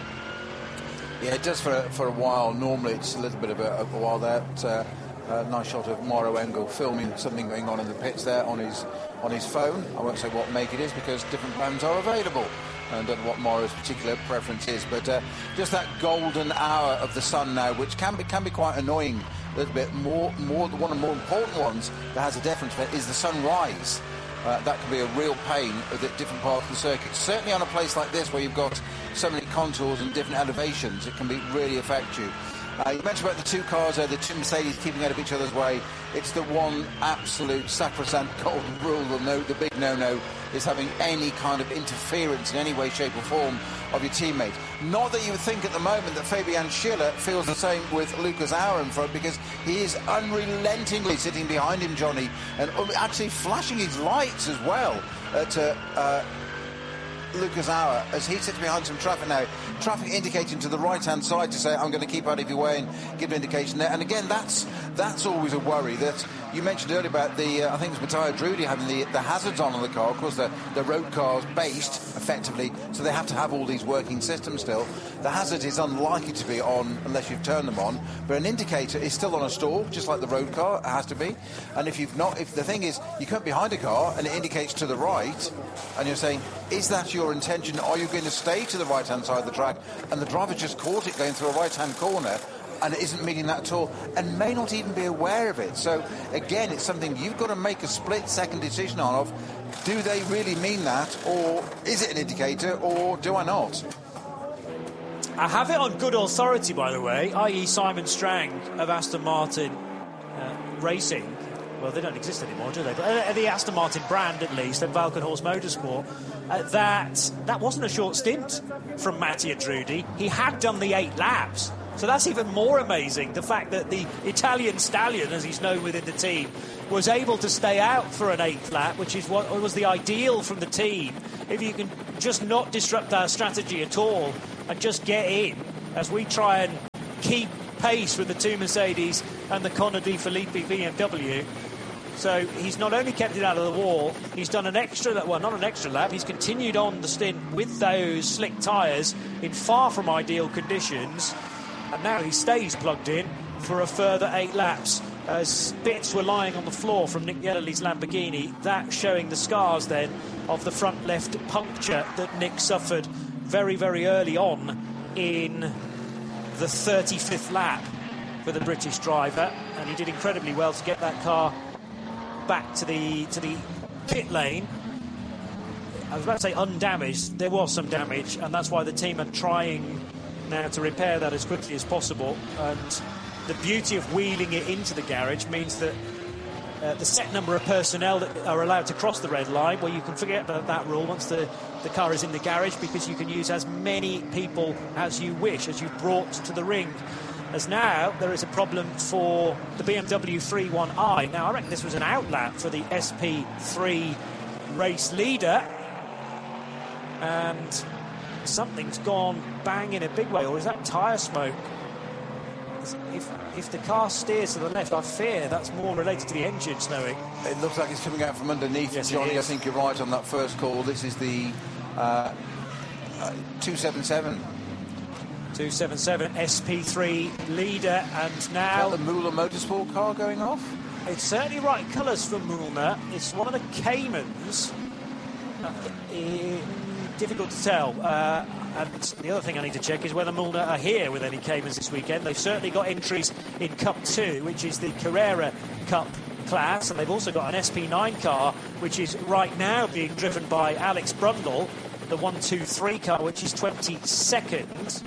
[SPEAKER 3] yeah, it does for a, for a while. Normally it's a little bit of a, a while there. But, uh, uh, nice shot of Mauro Engel filming something going on in the pits there on his on his phone. I won't say what make it is because different brands are available. I don't know what Mauro's particular preference is, but uh, just that golden hour of the sun now, which can be can be quite annoying a little bit. More, more one of the more important ones that has a difference is the sunrise. Uh, that can be a real pain at different parts of the circuit. Certainly on a place like this where you've got so many contours and different elevations, it can be really affect you. Uh, you mentioned about the two cars there, the two Mercedes keeping out of each other's way. It's the one absolute sacrosanct golden rule, the, no, the big no-no, is having any kind of interference in any way, shape or form of your teammate. Not that you would think at the moment that Fabian Schiller feels the same with Lucas Auer in front, because he is unrelentingly sitting behind him, Johnny, and actually flashing his lights as well at uh, uh, Lucas Auer as he sits behind some traffic now. Traffic indicating to the right-hand side to say, I'm going to keep out of your way and give an indication there. And again, that's that's always a worry. That you mentioned earlier about the, uh, I think it was Matteo Drudi having the, the hazards on on the car. Of course, the, the road car's based, effectively, so they have to have all these working systems still. The hazard is unlikely to be on unless you've turned them on, but an indicator is still on a stall, just like the road car, it has to be. And if you've not, if the thing is, you come behind a car and it indicates to the right, and you're saying, is that your intention? Are you going to stay to the right-hand side of the track? And the driver just caught it going through a right-hand corner, and it isn't meaning that at all, and may not even be aware of it. So, again, it's something you've got to make a split-second decision on of, do they really mean that, or is it an indicator, or do I not?
[SPEAKER 1] I have it on good authority, by the way, that is. Simon Strang of Aston Martin uh, Racing. Well, they don't exist anymore, do they? But uh, the Aston Martin brand, at least, and Valkenhorst Motorsport, uh, that that wasn't a short stint from Matteo Drudi. He had done the eight laps. So that's even more amazing, the fact that the Italian stallion, as he's known within the team, was able to stay out for an eighth lap, which is what was the ideal from the team. If you can just not disrupt our strategy at all and just get in, as we try and keep pace with the two Mercedes and the Connor De Phillippi B M W. So he's not only kept it out of the wall, he's done an extra, well, not an extra lap, he's continued on the stint with those slick tyres in far from ideal conditions, and now he stays plugged in for a further eight laps as bits were lying on the floor from Nick Yellerly's Lamborghini, that showing the scars then of the front left puncture that Nick suffered very, very early on in the thirty-fifth lap for the British driver, and he did incredibly well to get that car back to the to the pit lane. I was about to say undamaged. There was some damage, and that's why the team are trying now to repair that as quickly as possible. And the beauty of wheeling it into the garage means that uh, the set number of personnel that are allowed to cross the red line, well, you can forget about that rule once the, the car is in the garage, because you can use as many people as you wish, as you've brought to the ring. As now, there is a problem for the B M W three one i. Now, I reckon this was an outlap for the S P three race leader. And something's gone bang in a big way, or is that tyre smoke? If, if the car steers to the left, I fear that's more related to the engine snowing.
[SPEAKER 3] It looks like it's coming out from underneath,
[SPEAKER 1] yes,
[SPEAKER 3] Johnny. I think you're right on that first call. This is the uh, uh, two seventy-seven.
[SPEAKER 1] two seventy-seven S P three leader, and now
[SPEAKER 3] the Müller Motorsport car going off.
[SPEAKER 1] It's certainly right colours for Müller. It's one of the Caymans. Uh, eh, difficult to tell. Uh, and the other thing I need to check is whether Müller are here with any Caymans this weekend. They've certainly got entries in Cup two, which is the Carrera Cup class, and they've also got an S P nine car, which is right now being driven by Alex Brundle, the one two three car, which is twenty-second.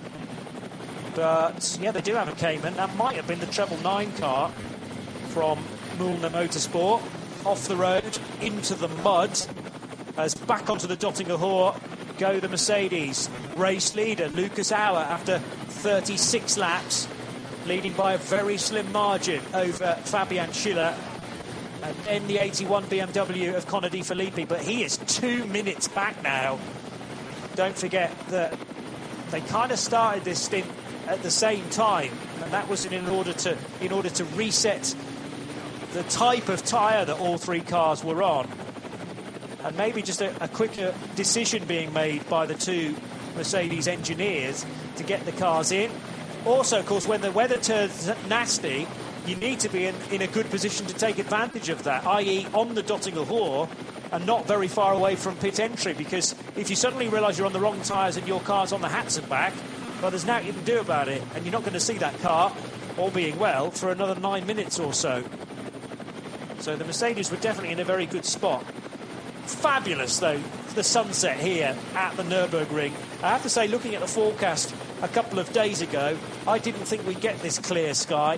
[SPEAKER 1] But, yeah, they do have a Cayman. That might have been the treble nine car from Müller Motorsport. Off the road, into the mud, as back onto the Döttinger Hohe go the Mercedes. Race leader, Lucas Auer, after thirty-six laps, leading by a very slim margin over Fabian Schiller. And then the eighty-one B M W of Connor De Phillippi, but he is two minutes back now. Don't forget that they kind of started this stint at the same time, and that was in order to in order to reset the type of tyre that all three cars were on, and maybe just a, a quicker decision being made by the two Mercedes engineers to get the cars in. Also, of course, when the weather turns nasty, you need to be in, in a good position to take advantage of that, that is on the Döttinger Hohe and not very far away from pit entry, because if you suddenly realise you're on the wrong tyres and your car's on the Hatzenbach, well, there's nothing you can do about it, and you're not going to see that car, all being well, for another nine minutes or so. So the Mercedes were definitely in a very good spot. Fabulous, though, the sunset here at the Nürburgring. I have to say, looking at the forecast a couple of days ago, I didn't think we'd get this clear sky.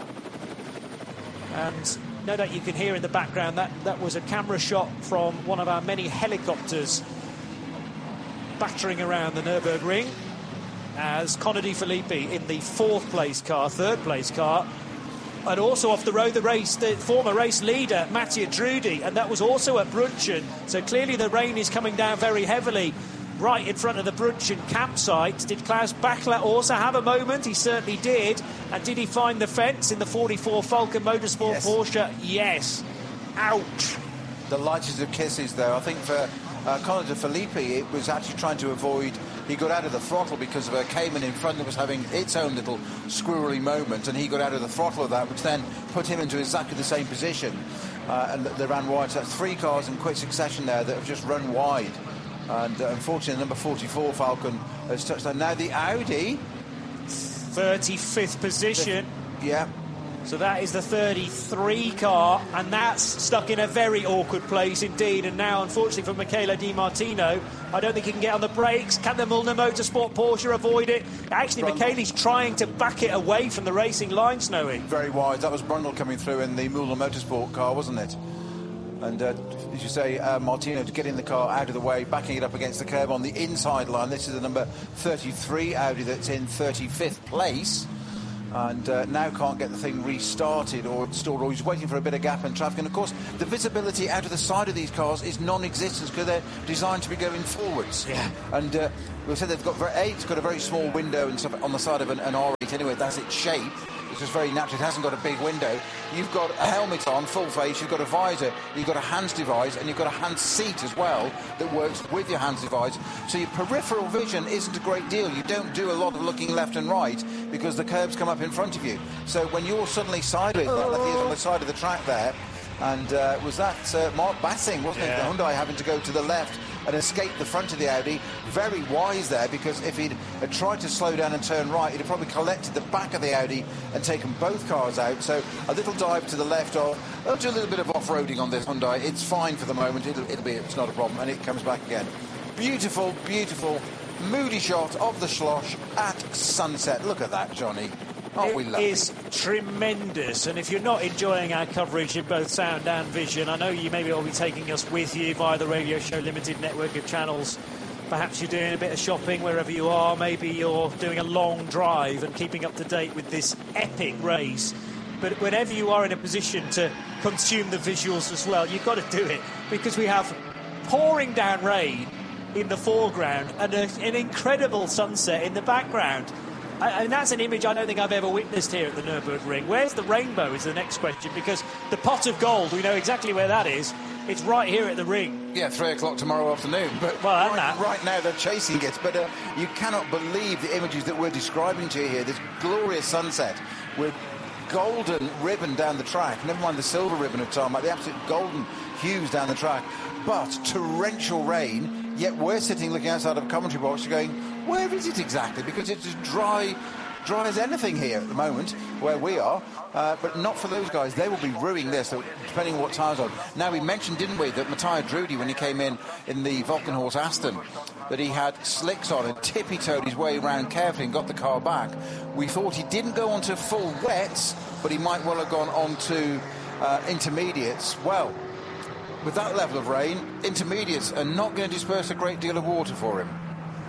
[SPEAKER 1] And no doubt you can hear in the background that that was a camera shot from one of our many helicopters battering around the Nürburgring, as Connor De Phillippi in the fourth place car, third place car, and also off the road, the race, the former race leader, Mattia Drudi, and that was also at Brunchen. So clearly the rain is coming down very heavily right in front of the Brunchen campsite. Did Klaus Bachler also have a moment? He certainly did. And did he find the fence in the forty-four Falcon Motorsport yes. Porsche? Yes. Ouch.
[SPEAKER 3] The lightest of kisses, though. I think for uh, Connor De Filippi, it was actually trying to avoid... He got out of the throttle because of a Cayman in front that was having its own little squirrely moment, and he got out of the throttle of that, which then put him into exactly the same position. Uh, and they ran wide. So that's three cars in quick succession there that have just run wide. And uh, unfortunately, number forty-four Falcon has touched that. Now the Audi...
[SPEAKER 1] thirty-fifth position.
[SPEAKER 3] Yeah.
[SPEAKER 1] So that is the thirty-three car, and that's stuck in a very awkward place indeed. And now, unfortunately for Michele Di Martino, I don't think he can get on the brakes. Can the Mullner Motorsport Porsche avoid it? Actually, Brundle. Michele's trying to back it away from the racing line, Snowy.
[SPEAKER 3] Very wide. That was Brundle coming through in the Mullner Motorsport car, wasn't it? And uh, as you say, uh, Martino to get in the car out of the way, backing it up against the curb on the inside line. This is the number thirty-three Audi that's in thirty-fifth place. And uh, now can't get the thing restarted or installed, or he's waiting for a bit of gap in traffic. And of course, the visibility out of the side of these cars is non-existent because they're designed to be going forwards.
[SPEAKER 1] Yeah.
[SPEAKER 3] And uh, we said they've got very, A, it's got a very small window and stuff on the side of an, an R eight anyway. That's its shape. It's just very natural. It hasn't got a big window. You've got a helmet on, full face. You've got a visor. You've got a hands device, and you've got a hands seat as well that works with your hands device. So your peripheral vision isn't a great deal. You don't do a lot of looking left and right because the curbs come up in front of you. So when you're suddenly sideways, like, like he is on the side of the track there, and uh, was that uh, Mark Bassing, wasn't yeah. it? The Hyundai having to go to the left and escape the front of the Audi. Very wise there, because if he'd had tried to slow down and turn right, he'd have probably collected the back of the Audi and taken both cars out. So a little dive to the left, or they'll do a little bit of off-roading on this Hyundai. It's fine for the moment. It'll, it'll be, it's not a problem, and it comes back again. Beautiful, beautiful, moody shot of the Schloss at sunset. Look at that, Johnny. Aren't we lucky?
[SPEAKER 1] It is tremendous, and if you're not enjoying our coverage in both sound and vision, I know you maybe will be taking us with you via the Radio Show Limited network of channels. Perhaps you're doing a bit of shopping wherever you are. Maybe you're doing a long drive and keeping up to date with this epic race. But whenever you are in a position to consume the visuals as well, you've got to do it, because we have pouring down rain in the foreground and a, an incredible sunset in the background. And that's an image I don't think I've ever witnessed here at the Nürburgring. Where's the rainbow is the next question, because the pot of gold, we know exactly where that is. It's right here at the ring.
[SPEAKER 3] Yeah, three o'clock tomorrow afternoon. But
[SPEAKER 1] well,
[SPEAKER 3] right, right now they're chasing it. But uh, you cannot believe the images that we're describing to you here. This glorious sunset with golden ribbon down the track. Never mind the silver ribbon of tarmac, the absolute golden hues down the track. But torrential rain, yet we're sitting looking outside of a commentary box going, where is it exactly? Because it's as dry, dry as anything here at the moment, where we are. Uh, but not for those guys. They will be ruining this, so depending on what tyres on. Now, we mentioned, didn't we, that Mattia Drudi, when he came in in the Volkenhorst Aston, that he had slicks on and tippy-toed his way around carefully and got the car back. We thought he didn't go onto full wets, but he might well have gone onto uh, intermediates. Well, with that level of rain, intermediates are not going to disperse a great deal of water for him.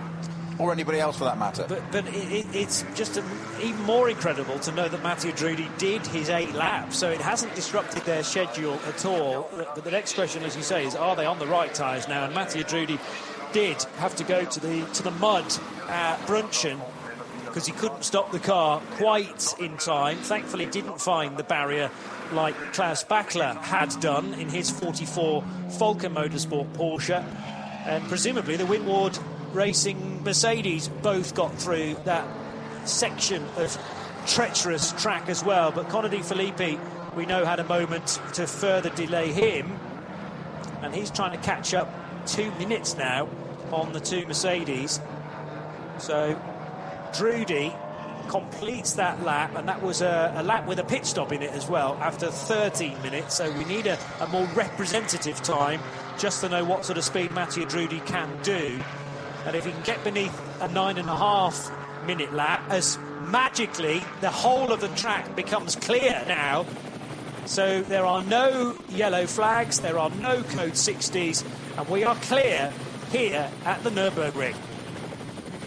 [SPEAKER 3] Or anybody else for that matter.
[SPEAKER 1] But, but it, it's just a, even more incredible to know that Mattia Drudi did his eight laps, so it hasn't disrupted their schedule at all. But the next question, as you say, is are they on the right tyres now? And Mattia Drudi did have to go to the to the mud at Brunchen because he couldn't stop the car quite in time. Thankfully, didn't find the barrier like Klaus Bachler had done in his forty-four Falcon Motorsport Porsche. And presumably the Winward Racing Mercedes both got through that section of treacherous track as well. But Connor De Filippi, we know, had a moment to further delay him. And he's trying to catch up two minutes now on the two Mercedes. So Drudi completes that lap, and that was a, a lap with a pit stop in it as well after thirteen minutes. So we need a, a more representative time just to know what sort of speed Mattia Drudi can do. And if he can get beneath a nine and a half minute lap, as magically the whole of the track becomes clear now. So there are no yellow flags, there are no code sixties, and we are clear here at the Nürburgring.